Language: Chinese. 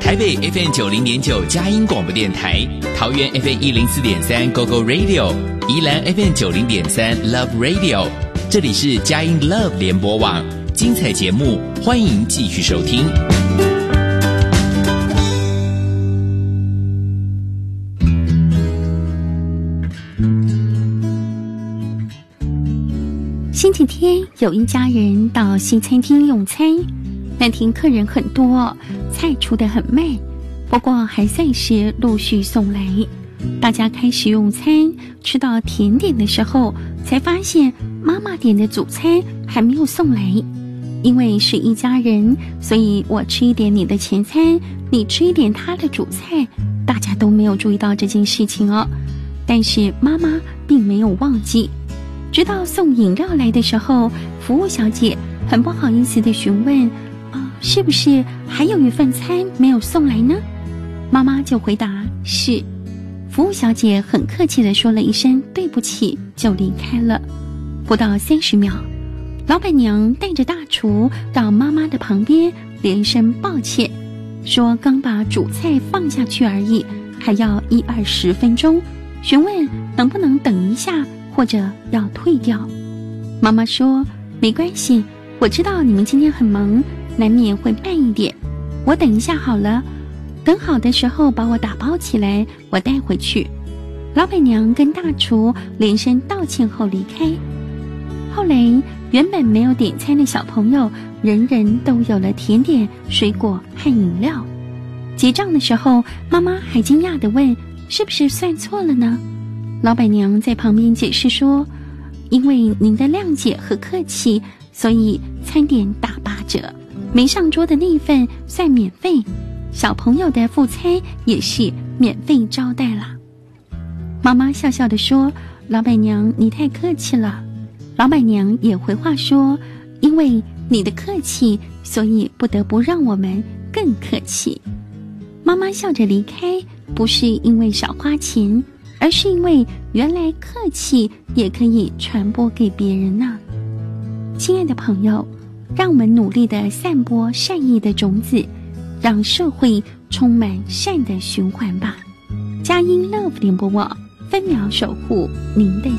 台北 FM 90.9佳音广播电台，桃园 FM 104.3 GoGo Radio， 宜兰 FM 90.3 Love Radio， 这里是佳音 Love 联播网，精彩节目欢迎继续收听。 星期天有一家人到西餐厅用餐，那天客人很多，菜出得很慢，不过还算是陆续送来。大家开始用餐，吃到甜点的时候，才发现妈妈点的主餐还没有送来。因为是一家人，所以我吃一点你的前餐，你吃一点他的主菜，大家都没有注意到这件事情哦。但是妈妈并没有忘记。直到送饮料来的时候，服务小姐很不好意思地询问，是不是还有一份餐没有送来呢？妈妈就回答是。服务小姐很客气地说了一声对不起，就离开了。不到30秒，老板娘带着大厨到妈妈的旁边，连声抱歉，说刚把主菜放下去而已，还要10-20分钟，询问能不能等一下或者要退掉。妈妈说没关系，我知道你们今天很忙，难免会慢一点，我等一下好了，等好的时候把我打包起来，我带回去。老板娘跟大厨连声道歉后离开。后来原本没有点餐的小朋友，人人都有了甜点、水果和饮料。结账的时候，妈妈还惊讶地问，是不是算错了呢？老板娘在旁边解释说，因为您的谅解和客气，所以餐点打8折，没上桌的那一份算免费，小朋友的副餐也是免费招待啦。妈妈笑笑地说，老板娘你太客气了。老板娘也回话说，因为你的客气，所以不得不让我们更客气。妈妈笑着离开，不是因为少花钱，而是因为原来客气也可以传播给别人呢。亲爱的朋友，让我们努力地散播善意的种子，让社会充满善的循环吧。佳音 Love 联播网，分秒守护您的